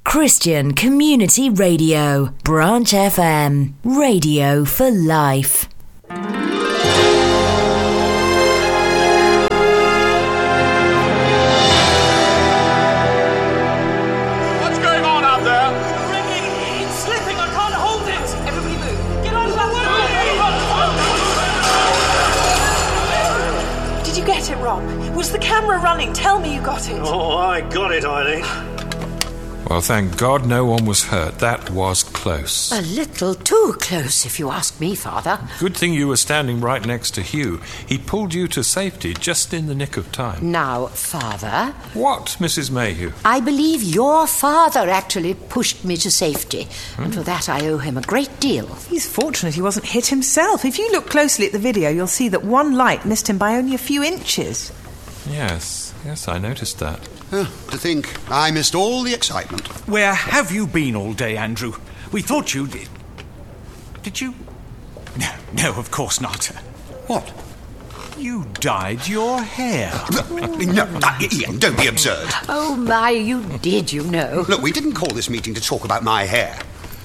Christian Community Radio, Branch FM, radio for life. What's going on out there? Rigging! It's slipping! I can't hold it! Everybody move! Get on that way! Did you get it, Rob? Was the camera running? Tell me you got it. Oh, I got it, Eileen. Well, thank God no one was hurt. That was close. A little too close, if you ask me, Father. Good thing you were standing right next to Hugh. He pulled you to safety just in the nick of time. Now, Father... What, Mrs. Mayhew? I believe your father actually pushed me to safety, and for that I owe him a great deal. He's fortunate he wasn't hit himself. If you look closely at the video, you'll see that one light missed him by only a few inches. Yes, I noticed that. To think I missed all the excitement. Where have you been all day, Andrew? We thought you did. Did you? No, of course not. What? You dyed your hair. No, Ian, don't be absurd. Oh, my, you did, you know. Look, we didn't call this meeting to talk about my hair.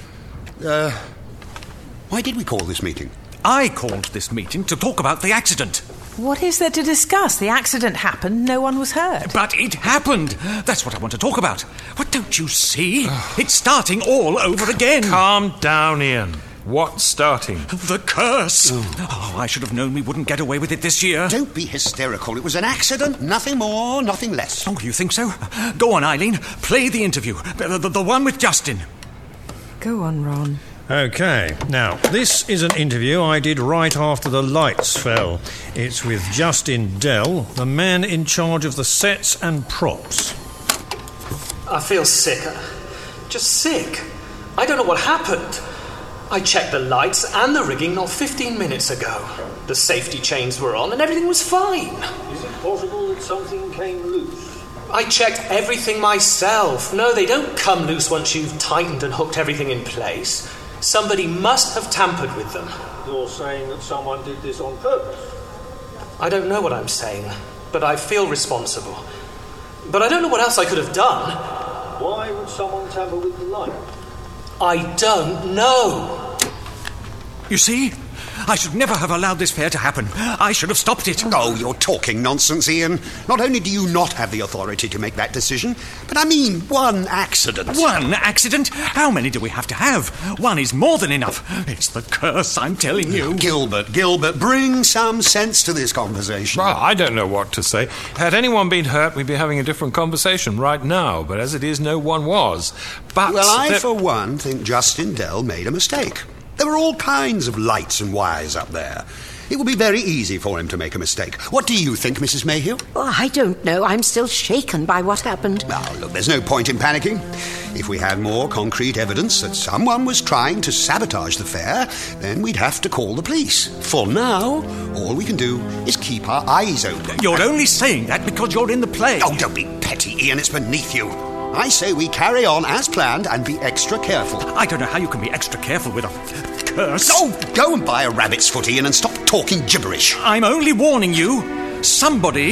Why did we call this meeting? I called this meeting to talk about the accident. What is there to discuss? The accident happened, no one was hurt. But it happened. That's what I want to talk about. What don't you see? It's starting all over again. Calm down, Ian. What's starting? The curse. Oh, I should have known we wouldn't get away with it this year. Don't be hysterical. It was an accident. Nothing more, nothing less. Oh, you think so? Go on, Eileen. Play the interview. The one with Justin. Go on, Ron. OK, now, this is an interview I did right after the lights fell. It's with Justin Dell, the man in charge of the sets and props. I feel sick. Just sick. I don't know what happened. I checked the lights and the rigging not 15 minutes ago. The safety chains were on and everything was fine. Is it possible that something came loose? I checked everything myself. No, they don't come loose once you've tightened and hooked everything in place. Somebody must have tampered with them. You're saying that someone did this on purpose? I don't know what I'm saying, but I feel responsible. But I don't know what else I could have done. Why would someone tamper with the light? I don't know. You see? I should never have allowed this fair to happen. I should have stopped it. Oh, you're talking nonsense, Ian. Not only do you not have the authority to make that decision, but I mean one accident. One accident? How many do we have to have? One is more than enough. It's the curse, I'm telling you. Gilbert, bring some sense to this conversation. Well, I don't know what to say. Had anyone been hurt, we'd be having a different conversation right now. But as it is, no one was. But well, I, for one, think Justin Dell made a mistake. There were all kinds of lights and wires up there. It would be very easy for him to make a mistake. What do you think, Mrs. Mayhew? Oh, I don't know. I'm still shaken by what happened. Now, look, there's no point in panicking. If we had more concrete evidence that someone was trying to sabotage the fair, then we'd have to call the police. For now, all we can do is keep our eyes open. You're only saying that because you're in the play. Oh, don't be petty, Ian. It's beneath you. I say we carry on as planned and be extra careful. I don't know how you can be extra careful with a curse. Oh, go and buy a rabbit's foot, Ian, and stop talking gibberish. I'm only warning you. Somebody